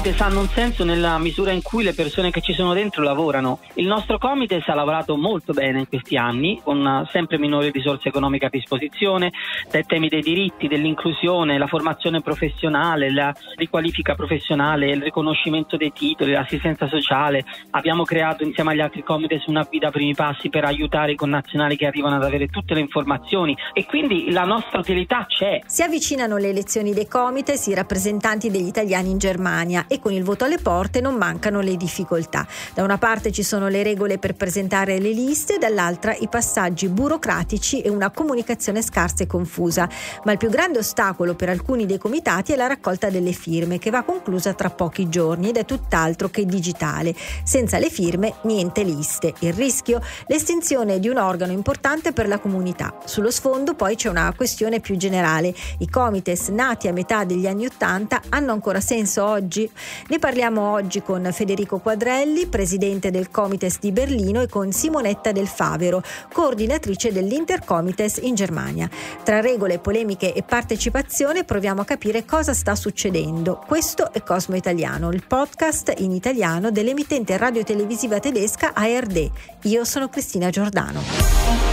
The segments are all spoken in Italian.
Comites hanno un senso nella misura in cui le persone che ci sono dentro lavorano. Il nostro Comites ha lavorato molto bene in questi anni, con sempre minori risorse economiche a disposizione, dai temi dei diritti, dell'inclusione, la formazione professionale, la riqualifica professionale, il riconoscimento dei titoli, l'assistenza sociale. Abbiamo creato insieme agli altri Comites una guida primi passi per aiutare i connazionali che arrivano ad avere tutte le informazioni, e quindi la nostra utilità c'è. Si avvicinano le elezioni dei Comites, i rappresentanti degli italiani in Germania, e con il voto alle porte non mancano le difficoltà. Da una parte ci sono le regole per presentare le liste, dall'altra i passaggi burocratici e una comunicazione scarsa e confusa. Ma il più grande ostacolo per alcuni dei comitati è la raccolta delle firme, che va conclusa tra pochi giorni ed è tutt'altro che digitale. Senza le firme niente liste. Il rischio? L'estinzione di un organo importante per la comunità. Sullo sfondo poi c'è una questione più generale. I Comites nati a metà degli anni '80 hanno ancora senso oggi? Ne parliamo oggi con Federico Quadrelli, presidente del Comites di Berlino, e con Simonetta Del Favero, coordinatrice dell'Intercomites in Germania. Tra regole, polemiche e partecipazione proviamo a capire cosa sta succedendo. Questo è Cosmo Italiano, il podcast in italiano dell'emittente radiotelevisiva tedesca ARD. Io sono Cristina Giordano.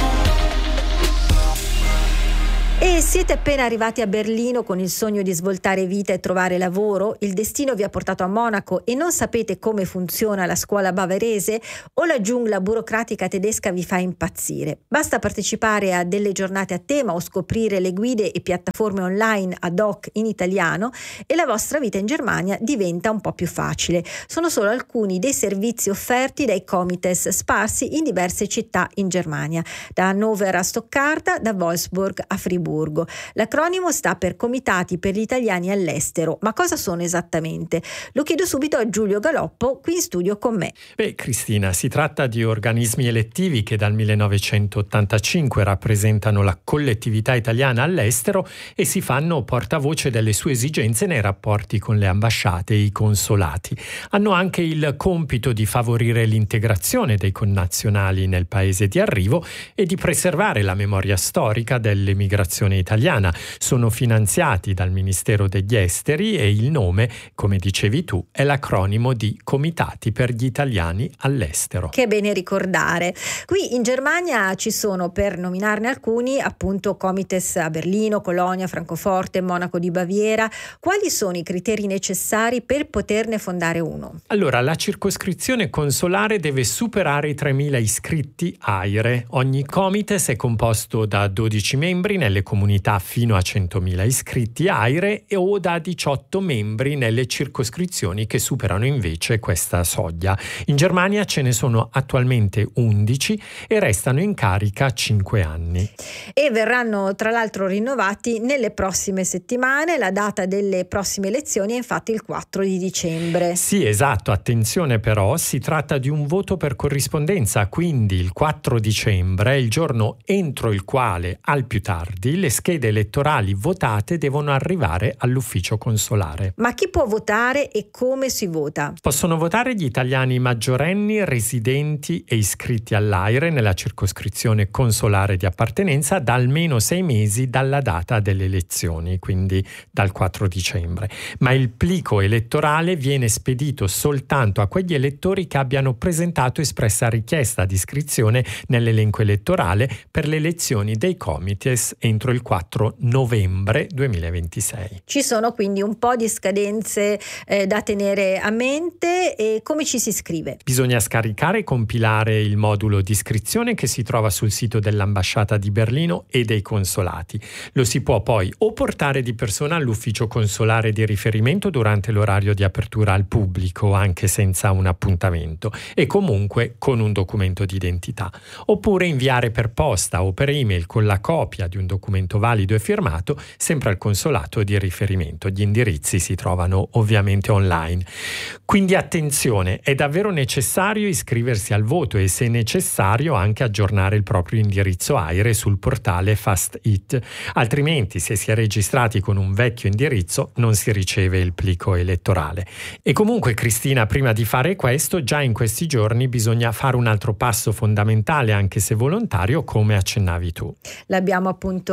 E siete appena arrivati a Berlino con il sogno di svoltare vita e trovare lavoro? Il destino vi ha portato a Monaco e non sapete come funziona la scuola bavarese? O la giungla burocratica tedesca vi fa impazzire? Basta partecipare a delle giornate a tema o scoprire le guide e piattaforme online ad hoc in italiano e la vostra vita in Germania diventa un po' più facile. Sono solo alcuni dei servizi offerti dai Comites sparsi in diverse città in Germania, da Hannover a Stoccarda, da Wolfsburg a Friburgo. L'acronimo sta per Comitati per gli Italiani all'estero. Ma cosa sono esattamente? Lo chiedo subito a Giulio Galoppo, qui in studio con me. Cristina, si tratta di organismi elettivi che dal 1985 rappresentano la collettività italiana all'estero e si fanno portavoce delle sue esigenze nei rapporti con le ambasciate e i consolati. Hanno anche il compito di favorire l'integrazione dei connazionali nel paese di arrivo e di preservare la memoria storica dell'emigrazione italiana. Sono finanziati dal Ministero degli Esteri e il nome, come dicevi tu, è l'acronimo di Comitati per gli Italiani all'estero. Che è bene ricordare. Qui in Germania ci sono, per nominarne alcuni, appunto Comites a Berlino, Colonia, Francoforte, Monaco di Baviera. Quali sono i criteri necessari per poterne fondare uno? Allora, la circoscrizione consolare deve superare i 3.000 iscritti AIRE. Ogni Comites è composto da 12 membri nelle comunità fino a 100.000 iscritti AIRE o da 18 membri nelle circoscrizioni che superano invece questa soglia. In Germania ce ne sono attualmente 11 e restano in carica 5 anni. E verranno tra l'altro rinnovati nelle prossime settimane. La data delle prossime elezioni è infatti il 4 di dicembre. Sì, esatto. Attenzione però, si tratta di un voto per corrispondenza, quindi il 4 dicembre è il giorno entro il quale, al più tardi, le schede elettorali votate devono arrivare all'ufficio consolare. Ma chi può votare e come si vota? Possono votare gli italiani maggiorenni, residenti e iscritti all'AIRE nella circoscrizione consolare di appartenenza da almeno 6 mesi dalla data delle elezioni, quindi dal 4 dicembre. Ma il plico elettorale viene spedito soltanto a quegli elettori che abbiano presentato espressa richiesta di iscrizione nell'elenco elettorale per le elezioni dei Comites entro il 4 novembre 2026. Ci sono quindi un po' di scadenze da tenere a mente. E come ci si iscrive? Bisogna scaricare e compilare il modulo di iscrizione che si trova sul sito dell'ambasciata di Berlino e dei consolati. Lo si può poi o portare di persona all'ufficio consolare di riferimento durante l'orario di apertura al pubblico, anche senza un appuntamento, e comunque con un documento di identità, oppure inviare per posta o per email con la copia di un documento valido e firmato sempre al consolato di riferimento. Gli indirizzi si trovano ovviamente online. Quindi attenzione, è davvero necessario iscriversi al voto e, se necessario, anche aggiornare il proprio indirizzo AIRE sul portale FastIT. Altrimenti, se si è registrati con un vecchio indirizzo, non si riceve il plico elettorale. E comunque, Cristina, prima di fare questo, già in questi giorni bisogna fare un altro passo fondamentale, anche se volontario, come accennavi tu. L'abbiamo appunto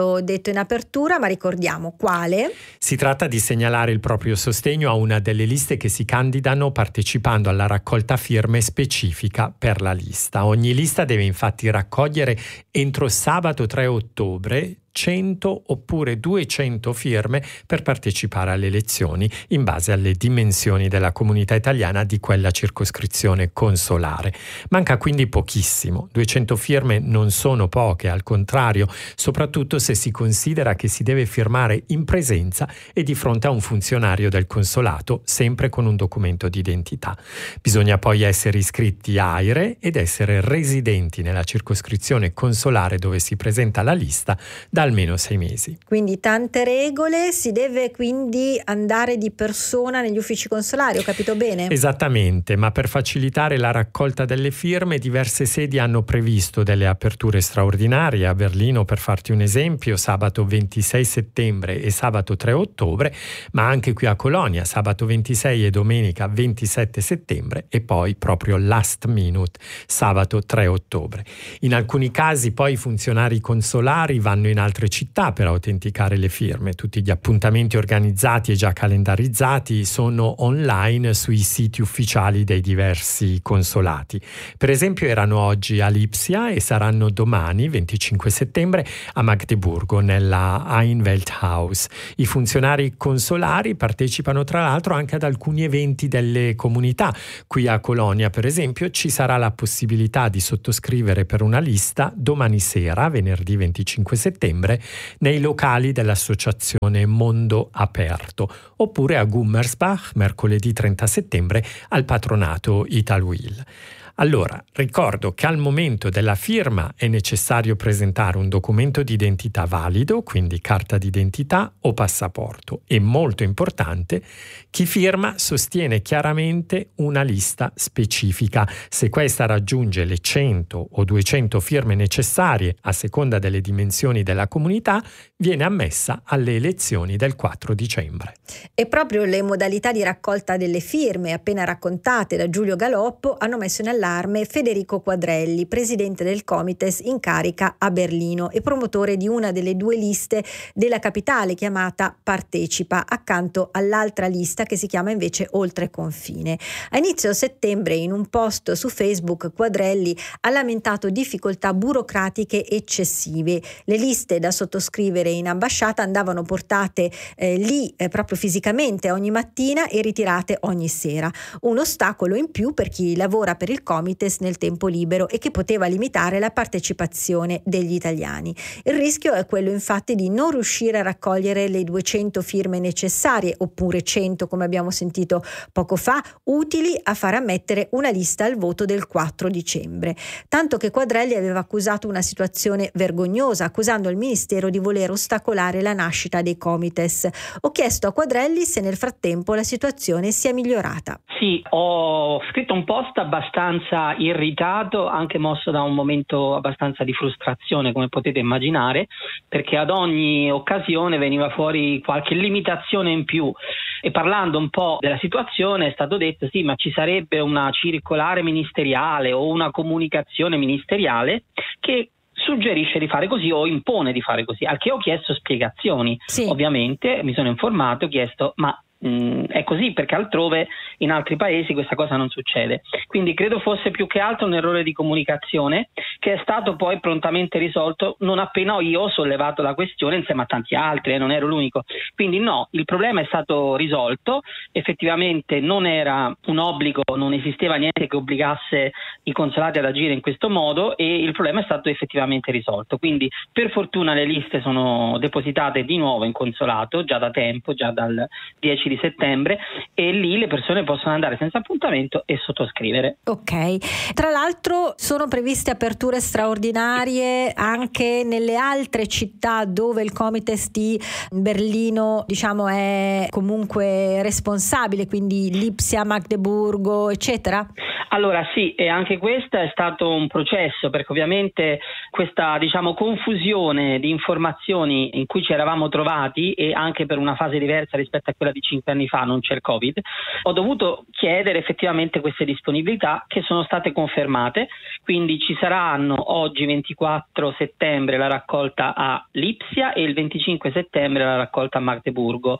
l'avevamo detto in apertura, ma ricordiamo quale. Si tratta di segnalare il proprio sostegno a una delle liste che si candidano partecipando alla raccolta firme specifica per la lista. Ogni lista deve infatti raccogliere entro sabato 3 ottobre 100 oppure 200 firme per partecipare alle elezioni in base alle dimensioni della comunità italiana di quella circoscrizione consolare. Manca quindi pochissimo. 200 firme non sono poche, al contrario, soprattutto se si considera che si deve firmare in presenza e di fronte a un funzionario del consolato, sempre con un documento di identità. Bisogna poi essere iscritti AIRE ed essere residenti nella circoscrizione consolare dove si presenta la lista da almeno 6 mesi. Quindi tante regole, si deve quindi andare di persona negli uffici consolari, ho capito bene? Esattamente, ma per facilitare la raccolta delle firme diverse sedi hanno previsto delle aperture straordinarie. A Berlino, per farti un esempio, sabato 26 settembre e sabato 3 ottobre, ma anche qui a Colonia, sabato 26 e domenica 27 settembre e poi proprio last minute, sabato 3 ottobre. In alcuni casi poi i funzionari consolari vanno in altre città per autenticare le firme. Tutti gli appuntamenti organizzati e già calendarizzati sono online sui siti ufficiali dei diversi consolati. Per esempio erano oggi a Lipsia e saranno domani, 25 settembre, a Magdeburgo, nella Einwelthaus. I funzionari consolari partecipano tra l'altro anche ad alcuni eventi delle comunità. Qui a Colonia, per esempio, ci sarà la possibilità di sottoscrivere per una lista domani sera, venerdì 25 settembre, nei locali dell'associazione Mondo Aperto, oppure a Gummersbach, mercoledì 30 settembre, al patronato Italwil. Allora, ricordo che al momento della firma è necessario presentare un documento di identità valido, quindi carta d'identità o passaporto. E molto importante, chi firma sostiene chiaramente una lista specifica. Se questa raggiunge le 100 o 200 firme necessarie a seconda delle dimensioni della comunità, viene ammessa alle elezioni del 4 dicembre. E proprio le modalità di raccolta delle firme appena raccontate da Giulio Galoppo hanno messo in allarme Federico Quadrelli, presidente del Comites in carica a Berlino e promotore di una delle 2 liste della capitale chiamata Partecipa, accanto all'altra lista che si chiama invece Oltre Confine. A inizio settembre, in un post su Facebook, Quadrelli ha lamentato difficoltà burocratiche eccessive. Le liste da sottoscrivere in ambasciata andavano portate lì proprio fisicamente ogni mattina e ritirate ogni sera. Un ostacolo in più per chi lavora per il Comites nel tempo libero e che poteva limitare la partecipazione degli italiani. Il rischio è quello infatti di non riuscire a raccogliere le 200 firme necessarie, oppure 100 come abbiamo sentito poco fa, utili a far ammettere una lista al voto del 4 dicembre. Tanto che Quadrelli aveva accusato una situazione vergognosa, accusando il Ministero di voler ostacolare la nascita dei Comites. Ho chiesto a Quadrelli se nel frattempo la situazione sia migliorata. Sì, ho scritto un post abbastanza irritato, anche mosso da un momento abbastanza di frustrazione, come potete immaginare, perché ad ogni occasione veniva fuori qualche limitazione in più e parlando un po' della situazione è stato detto sì, ma ci sarebbe una circolare ministeriale o una comunicazione ministeriale che suggerisce di fare così o impone di fare così, al che ho chiesto spiegazioni. Sì. Ovviamente mi sono informato, ho chiesto ma è così perché altrove in altri paesi questa cosa non succede, quindi credo fosse più che altro un errore di comunicazione che è stato poi prontamente risolto non appena io ho sollevato la questione insieme a tanti altri, non ero l'unico, quindi no, il problema è stato risolto, effettivamente non era un obbligo, non esisteva niente che obbligasse i consolati ad agire in questo modo e il problema è stato effettivamente risolto, quindi per fortuna le liste sono depositate di nuovo in consolato già da tempo, già dal 10 di settembre e lì le persone possono andare senza appuntamento e sottoscrivere. Ok, tra l'altro sono previste aperture straordinarie anche nelle altre città dove il Comites di Berlino diciamo è comunque responsabile, quindi Lipsia, Magdeburgo eccetera? Allora sì, e anche questo è stato un processo, perché ovviamente questa confusione di informazioni in cui ci eravamo trovati, e anche per una fase diversa rispetto a quella di 5 anni fa, non c'è il Covid, ho dovuto chiedere effettivamente queste disponibilità che sono state confermate, quindi ci saranno oggi 24 settembre la raccolta a Lipsia e il 25 settembre la raccolta a Magdeburgo,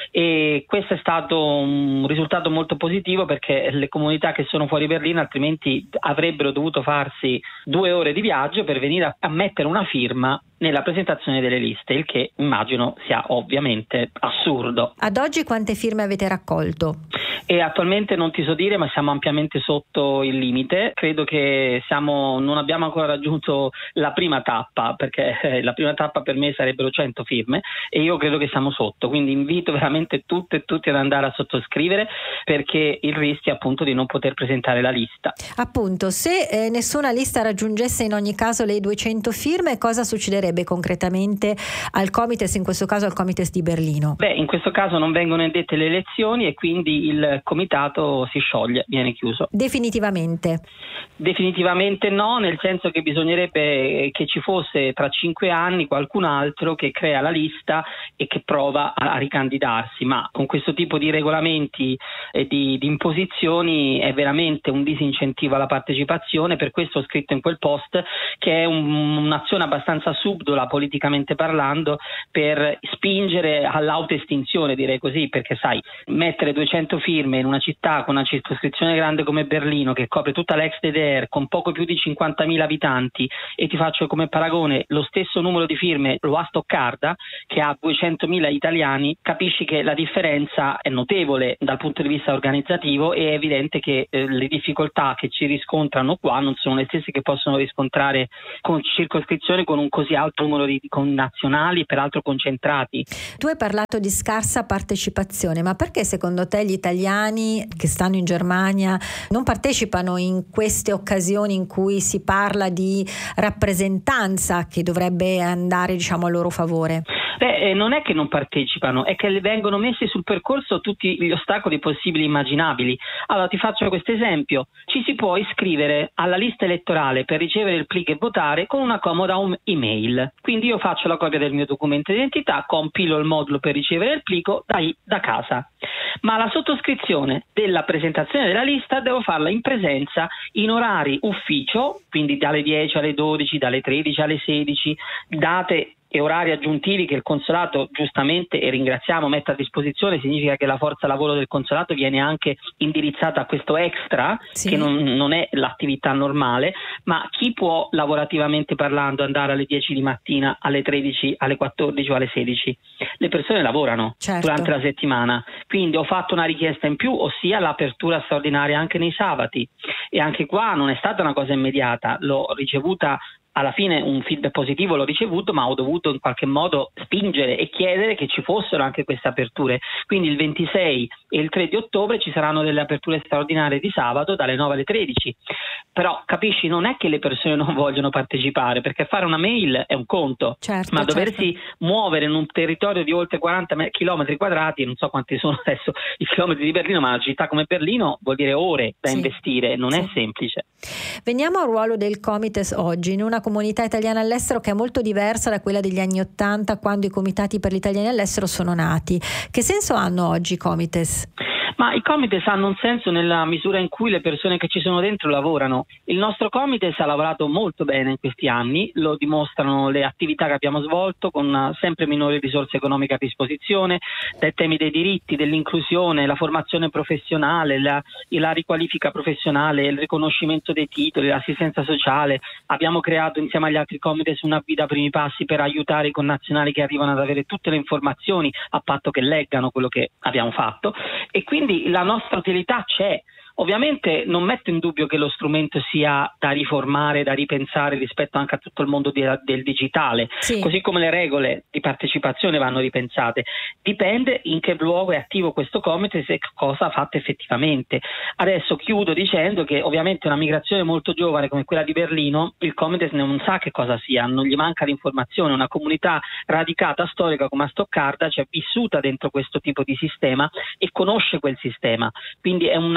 e questo è stato un risultato molto positivo, perché le comunità che sono fuori Berlino altrimenti avrebbero dovuto farsi 2 ore di viaggio per venire a mettere una firma nella presentazione delle liste, il che immagino sia ovviamente assurdo. Ad oggi quante firme avete raccolto? E attualmente non ti so dire, ma siamo ampiamente sotto il limite. Credo che non abbiamo ancora raggiunto la prima tappa, perché la prima tappa per me sarebbero 100 firme e io credo che siamo sotto, quindi invito veramente tutte e tutti ad andare a sottoscrivere, perché il rischio è appunto di non poter presentare la lista. Appunto, se nessuna lista raggiungesse in ogni caso le 200 firme, cosa succederebbe concretamente al Comites, in questo caso al Comites di Berlino? In questo caso non vengono indette le elezioni e quindi il comitato si scioglie, viene chiuso. Definitivamente? Definitivamente no, nel senso che bisognerebbe che ci fosse tra 5 anni qualcun altro che crea la lista e che prova a ricandidarsi, ma con questo tipo di regolamenti e di imposizioni è veramente un disincentivo alla partecipazione. Per questo ho scritto in quel post che è un'azione abbastanza subdola politicamente parlando, per spingere all'autoestinzione, direi così, perché sai, mettere 200 firme in una città con una circoscrizione grande come Berlino, che copre tutta l'ex DDR con poco più di 50.000 abitanti, e ti faccio come paragone lo stesso numero di firme lo ha Stoccarda che ha 200.000 italiani, capisci che la differenza è notevole dal punto di vista organizzativo, e è evidente che le difficoltà che ci riscontrano qua non sono le stesse che possono riscontrare con circoscrizioni con un così alto numero di connazionali, peraltro concentrati. Tu hai parlato di scarsa partecipazione, ma perché secondo te gli italiani che stanno in Germania non partecipano in queste occasioni in cui si parla di rappresentanza che dovrebbe andare a loro favore? Non è che non partecipano, è che vengono messi sul percorso tutti gli ostacoli possibili e immaginabili. Allora ti faccio questo esempio: ci si può iscrivere alla lista elettorale per ricevere il plico e votare con una comoda email. Quindi io faccio la copia del mio documento di identità, compilo il modulo per ricevere il plico da casa. Ma la sottoscrizione della presentazione della lista devo farla in presenza, in orari ufficio, quindi dalle 10 alle 12, dalle 13 alle 16, date e orari aggiuntivi che il consolato giustamente, e ringraziamo, mette a disposizione. Significa che la forza lavoro del consolato viene anche indirizzata a questo extra, sì, che non è l'attività normale, ma chi può lavorativamente parlando andare alle 10 di mattina, alle 13, alle 14 o alle 16? Le persone lavorano, certo, durante la settimana, quindi ho fatto una richiesta in più, ossia l'apertura straordinaria anche nei sabati, e anche qua non è stata una cosa immediata, l'ho ricevuta. Alla fine un feedback positivo l'ho ricevuto, ma ho dovuto in qualche modo spingere e chiedere che ci fossero anche queste aperture. Quindi il 26 e il 3 di ottobre ci saranno delle aperture straordinarie di sabato dalle 9 alle 13. Però capisci, non è che le persone non vogliono partecipare, perché fare una mail è un conto, certo, ma doversi muovere in un territorio di oltre 40 km quadrati, non so quanti sono adesso i chilometri di Berlino, ma una città come Berlino vuol dire ore da investire, non è semplice. Veniamo al ruolo del Comites oggi in una comunità italiana all'estero che è molto diversa da quella degli anni '80, quando i comitati per gli italiani all'estero sono nati. Che senso hanno oggi i Comites? Ma i Comites hanno un senso nella misura in cui le persone che ci sono dentro lavorano. Il nostro Comites ha lavorato molto bene in questi anni, lo dimostrano le attività che abbiamo svolto con sempre minori risorse economiche a disposizione, dai temi dei diritti, dell'inclusione, la formazione professionale, la riqualifica professionale, il riconoscimento dei titoli, l'assistenza sociale. Abbiamo creato insieme agli altri Comites una guida primi passi per aiutare i connazionali che arrivano ad avere tutte le informazioni, a patto che leggano quello che abbiamo fatto, e quindi la nostra utilità c'è. Ovviamente non metto in dubbio che lo strumento sia da riformare, da ripensare rispetto anche a tutto il mondo del digitale, così come le regole di partecipazione vanno ripensate. Dipende in che luogo è attivo questo Comites e cosa ha fatto effettivamente. Adesso chiudo dicendo che ovviamente una migrazione molto giovane come quella di Berlino, il Comites non sa che cosa sia, non gli manca l'informazione. Una comunità radicata storica come a Stoccarda c'è vissuta dentro questo tipo di sistema e conosce quel sistema, quindi è una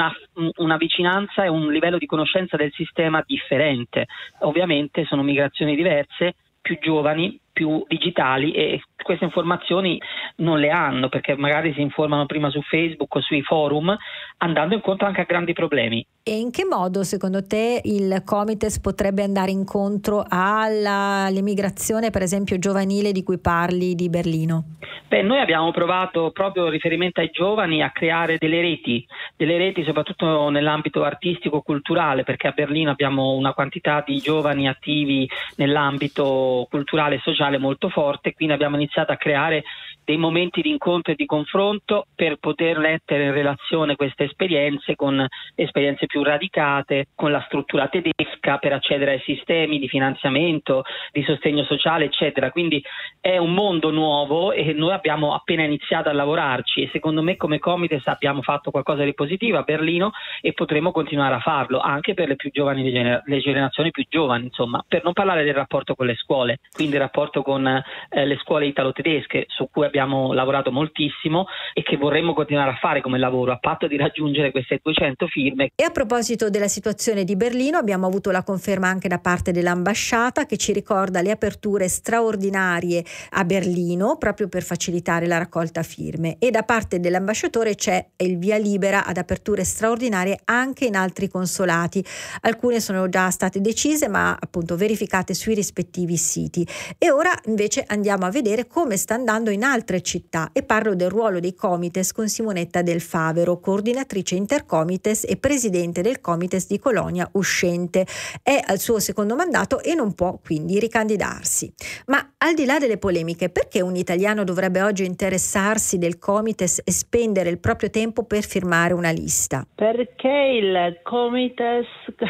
una vicinanza e un livello di conoscenza del sistema differente. Ovviamente sono migrazioni diverse, più giovani, più digitali, e queste informazioni non le hanno perché magari si informano prima su Facebook o sui forum, andando incontro anche a grandi problemi. E in che modo secondo te il Comites potrebbe andare incontro all'emigrazione, per esempio giovanile, di cui parli di Berlino? Noi abbiamo provato, proprio in riferimento ai giovani, a creare delle reti soprattutto nell'ambito artistico-culturale, perché a Berlino abbiamo una quantità di giovani attivi nell'ambito culturale e sociale molto forte, quindi abbiamo iniziato a creare dei momenti di incontro e di confronto per poter mettere in relazione queste esperienze con esperienze più radicate, con la struttura tedesca per accedere ai sistemi di finanziamento, di sostegno sociale, eccetera. Quindi è un mondo nuovo e noi abbiamo appena iniziato a lavorarci, e secondo me come Comites abbiamo fatto qualcosa di positivo a Berlino e potremo continuare a farlo anche per le più giovani, le generazioni più giovani, insomma, per non parlare del rapporto con le scuole, quindi il rapporto con le scuole italo-tedesche, su cui abbiamo lavorato moltissimo e che vorremmo continuare a fare come lavoro, a patto di raggiungere queste 200 firme. E a proposito della situazione di Berlino, abbiamo avuto la conferma anche da parte dell'ambasciata, che ci ricorda le aperture straordinarie a Berlino proprio per facilitare la raccolta firme, e da parte dell'ambasciatore c'è il via libera ad aperture straordinarie anche in altri consolati. Alcune sono già state decise, ma appunto verificate sui rispettivi siti. E ora invece andiamo a vedere come sta andando in altre città, e parlo del ruolo dei Comites con Simonetta Del Favero, coordinatrice Intercomites e presidente del Comites di Colonia uscente. È al suo secondo mandato e non può quindi ricandidarsi. Ma al di là delle polemiche, perché un italiano dovrebbe oggi interessarsi del Comites e spendere il proprio tempo per firmare una lista? Perché il Comites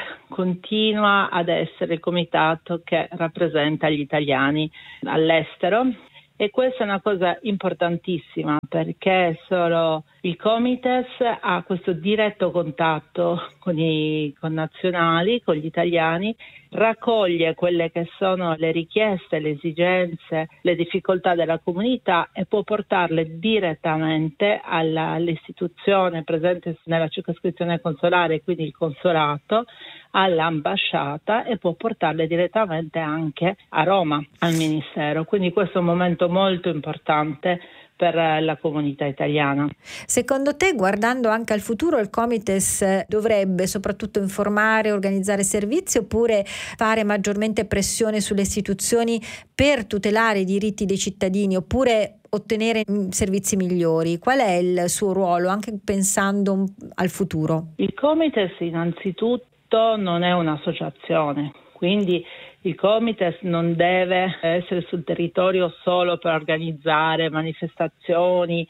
continua ad essere il comitato che rappresenta gli italiani all'estero, e questa è una cosa importantissima, perché solo il Comites ha questo diretto contatto con i connazionali, con gli italiani, raccoglie quelle che sono le richieste, le esigenze, le difficoltà della comunità e può portarle direttamente all'istituzione presente nella circoscrizione consolare, quindi il consolato, all'ambasciata, e può portarle direttamente anche a Roma, al Ministero. Quindi questo è un momento molto importante per la comunità italiana. Secondo te, guardando anche al futuro, il Comites dovrebbe soprattutto informare, organizzare servizi, oppure fare maggiormente pressione sulle istituzioni per tutelare i diritti dei cittadini, oppure ottenere servizi migliori? Qual è il suo ruolo, anche pensando al futuro? Il Comites innanzitutto non è un'associazione, quindi il Comites non deve essere sul territorio solo per organizzare manifestazioni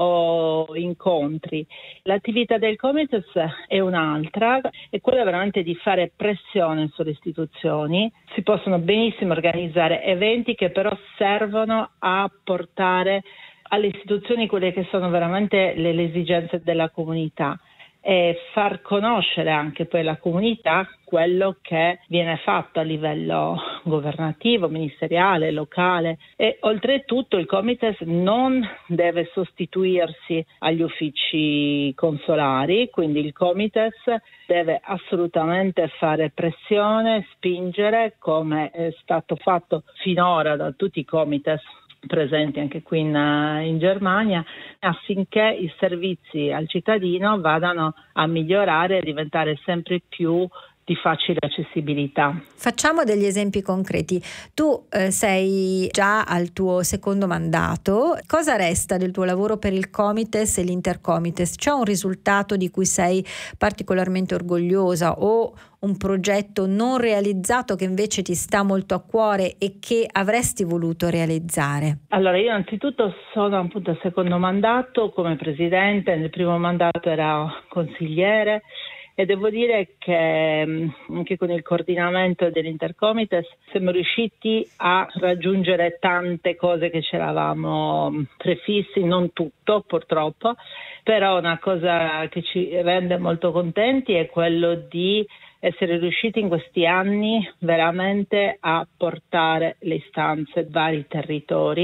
o incontri. L'attività del Comites è un'altra, è quella veramente di fare pressione sulle istituzioni. Si possono benissimo organizzare eventi che però servono a portare alle istituzioni quelle che sono veramente le esigenze della comunità, e far conoscere anche poi alla comunità quello che viene fatto a livello governativo, ministeriale, locale. E oltretutto il Comites non deve sostituirsi agli uffici consolari, quindi il Comites deve assolutamente fare pressione, spingere, come è stato fatto finora da tutti i Comites presenti anche qui in Germania, affinché i servizi al cittadino vadano a migliorare e diventare sempre più di facile accessibilità. Facciamo degli esempi concreti. Tu sei già al tuo secondo mandato. Cosa resta del tuo lavoro per il Comites e l'Intercomites? C'è un risultato di cui sei particolarmente orgogliosa, o un progetto non realizzato che invece ti sta molto a cuore e che avresti voluto realizzare? Allora, io innanzitutto sono appunto al secondo mandato come presidente. Nel primo mandato era consigliere, e devo dire che anche con il coordinamento dell'Intercomites siamo riusciti a raggiungere tante cose che ci eravamo prefissi, non tutto purtroppo, però una cosa che ci rende molto contenti è quello di essere riusciti in questi anni veramente a portare le istanze, vari territori,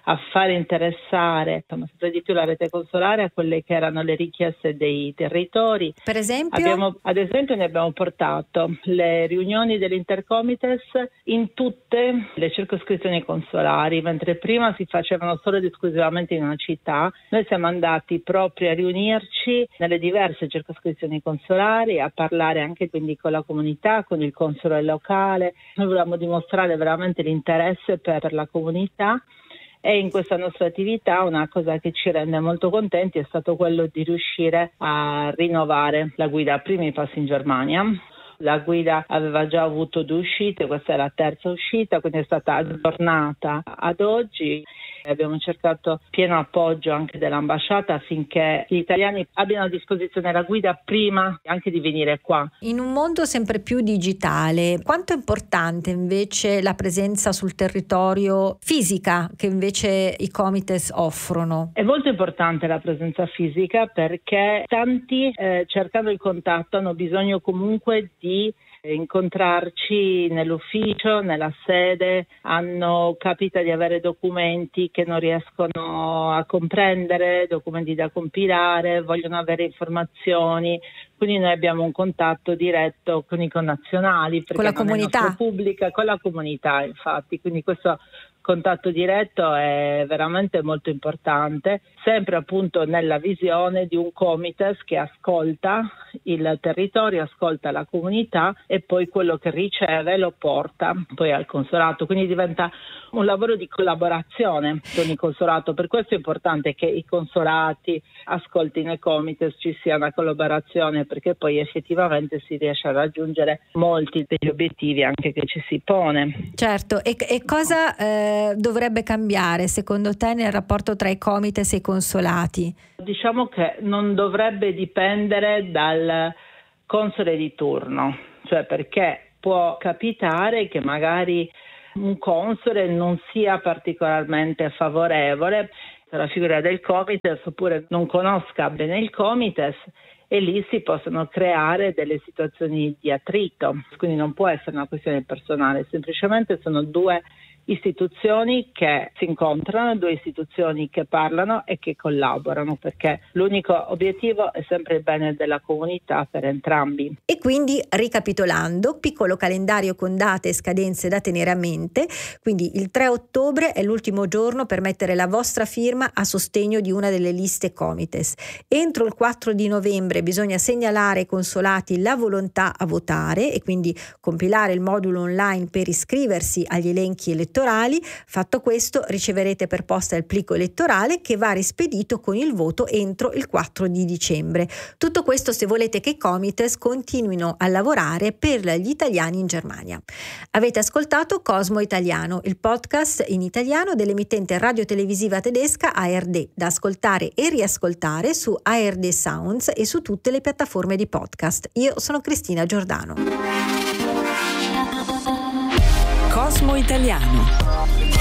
a far interessare sempre di più la rete consolare a quelle che erano le richieste dei territori. Per esempio? Ad esempio ne abbiamo portato le riunioni dell'Intercomites in tutte le circoscrizioni consolari, mentre prima si facevano solo ed esclusivamente in una città. Noi siamo andati proprio a riunirci nelle diverse circoscrizioni consolari, a parlare anche quindi con la comunità, con il console locale. Noi volevamo dimostrare veramente l'interesse per la comunità. E in questa nostra attività una cosa che ci rende molto contenti è stato quello di riuscire a rinnovare la guida Primi Passi in Germania. La guida aveva già avuto 2 uscite, questa è la terza uscita, quindi è stata aggiornata ad oggi. Abbiamo cercato pieno appoggio anche dell'ambasciata affinché gli italiani abbiano a disposizione la guida prima anche di venire qua. In un mondo sempre più digitale, quanto è importante invece la presenza sul territorio fisica che invece i comites offrono? È molto importante la presenza fisica perché tanti cercando il contatto hanno bisogno comunque di incontrarci nell'ufficio, nella sede, capita di avere documenti che non riescono a comprendere, documenti da compilare, vogliono avere informazioni, quindi noi abbiamo un contatto diretto con i connazionali, con la comunità pubblica, con la comunità infatti, quindi questo contatto diretto è veramente molto importante, sempre appunto nella visione di un comites che ascolta il territorio, ascolta la comunità e poi quello che riceve lo porta poi al consolato, quindi diventa un lavoro di collaborazione con il consolato. Per questo è importante che i consolati ascoltino i comites, ci sia una collaborazione, perché poi effettivamente si riesce a raggiungere molti degli obiettivi anche che ci si pone. Certo, e cosa dovrebbe cambiare secondo te nel rapporto tra i comites e i consolati? Diciamo che non dovrebbe dipendere dal console di turno, cioè perché può capitare che magari un console non sia particolarmente favorevole alla figura del comites oppure non conosca bene il comites e lì si possono creare delle situazioni di attrito, quindi non può essere una questione personale, semplicemente sono 2 istituzioni che si incontrano, 2 istituzioni che parlano e che collaborano, perché l'unico obiettivo è sempre il bene della comunità per entrambi. E quindi, ricapitolando, piccolo calendario con date e scadenze da tenere a mente, quindi il 3 ottobre è l'ultimo giorno per mettere la vostra firma a sostegno di una delle liste comites. Entro il 4 di novembre bisogna segnalare ai consolati la volontà a votare e quindi compilare il modulo online per iscriversi agli elenchi elettorali. Fatto questo, riceverete per posta il plico elettorale che va rispedito con il voto entro il 4 di dicembre. Tutto questo se volete che i comites continuino a lavorare per gli italiani in Germania. Avete ascoltato Cosmo Italiano, il podcast in italiano dell'emittente radiotelevisiva tedesca ARD, da ascoltare e riascoltare su ARD Sounds e su tutte le piattaforme di podcast. Io sono Cristina Giordano. Cosmo Italiano.